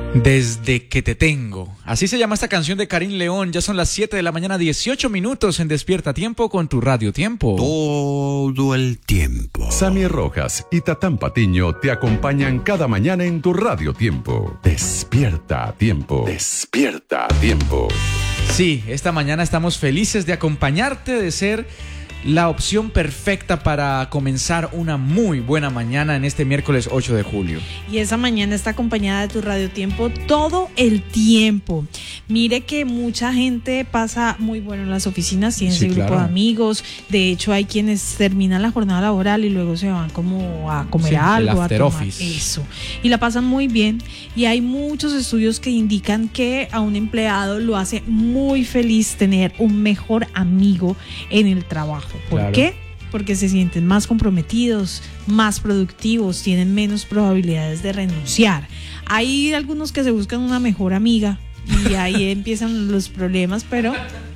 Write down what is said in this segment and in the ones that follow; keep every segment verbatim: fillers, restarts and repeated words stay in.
Desde que te tengo. Así se llama esta canción de Karim León. Ya son las siete de la mañana, dieciocho minutos en Despierta Tiempo con tu Radio Tiempo. Todo el tiempo. Sammy Rojas y Tatán Patiño te acompañan cada mañana en tu Radio Tiempo. Despierta a tiempo. Despierta a tiempo. Sí, esta mañana estamos felices de acompañarte, de ser la opción perfecta para comenzar una muy buena mañana en este miércoles ocho de julio. Y esa mañana está acompañada de tu Radio Tiempo todo el tiempo. Mire que mucha gente pasa muy bueno en las oficinas, tiene Sí, ese grupo claro. de amigos. De hecho, hay quienes terminan la jornada laboral y luego se van como a comer Sí, algo, el a after tomar office. eso. Y la pasan muy bien. Y hay muchos estudios que indican que a un empleado lo hace muy feliz tener un mejor amigo en el trabajo. ¿Por Claro. qué? Porque se sienten más comprometidos, más productivos, tienen menos probabilidades de renunciar. Hay algunos que se buscan una mejor amiga y ahí empiezan los problemas, pero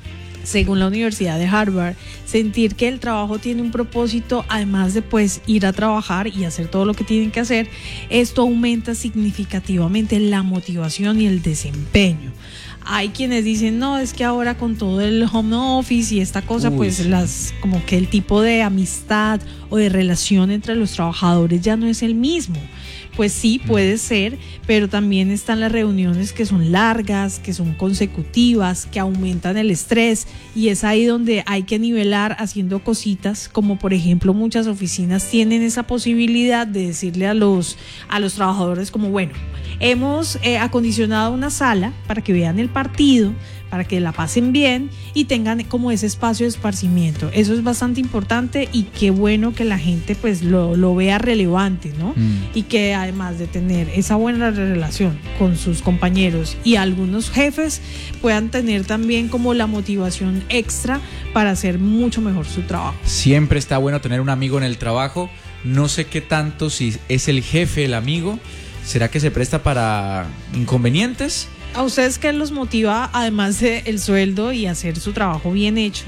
según la Universidad de Harvard, sentir que el trabajo tiene un propósito, además de pues ir a trabajar y hacer todo lo que tienen que hacer, esto aumenta significativamente la motivación y el desempeño. Hay quienes dicen, no, es que ahora con todo el home office y esta cosa, Uy, pues sí. las como que el tipo de amistad o de relación entre los trabajadores ya no es el mismo. Pues sí, puede ser, pero también están las reuniones que son largas, que son consecutivas, que aumentan el estrés, y es ahí donde hay que nivelar haciendo cositas, como por ejemplo muchas oficinas tienen esa posibilidad de decirle a los, a los trabajadores como, bueno, hemos eh, acondicionado una sala para que vean el partido, para que la pasen bien y tengan como ese espacio de esparcimiento. Eso es bastante importante y qué bueno que la gente pues lo, lo vea relevante, ¿no? Mm. Y que además de tener esa buena relación con sus compañeros y algunos jefes, puedan tener también como la motivación extra para hacer mucho mejor su trabajo. Siempre está bueno tener un amigo en el trabajo. No sé qué tanto si es el jefe el amigo. ¿Será que se presta para inconvenientes? ¿A ustedes qué los motiva, además del sueldo y hacer su trabajo bien hecho?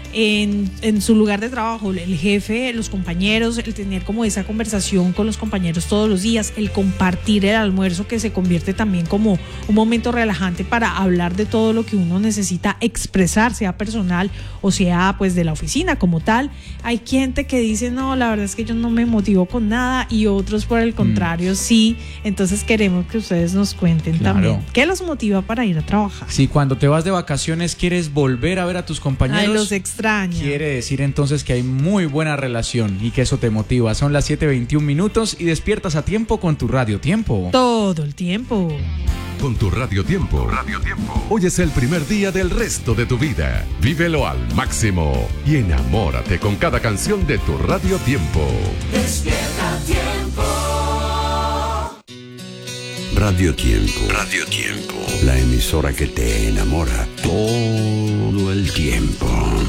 En, en su lugar de trabajo, el jefe, los compañeros, el tener como esa conversación con los compañeros todos los días, el compartir el almuerzo, que se convierte también como un momento relajante para hablar de todo lo que uno necesita expresar, sea personal o sea pues de la oficina como tal. Hay gente que dice, no, la verdad es que yo no me motivo con nada, y otros por el contrario mm. sí. Entonces queremos que ustedes nos cuenten Claro. también qué los motiva para ir a trabajar. Si cuando te vas de vacaciones quieres volver a ver a tus compañeros, Ay, los extraña. quiere decir entonces que hay muy buena relación y que eso te motiva. Son las siete veintiún minutos y despiertas a tiempo con tu Radio Tiempo. Todo el tiempo. Con tu Radio Tiempo. Radio Tiempo. Hoy es el primer día del resto de tu vida. Vívelo al máximo y enamórate con cada canción de tu Radio Tiempo. Despierta Tiempo. Radio Tiempo. Radio Tiempo. La emisora que te enamora todo el tiempo.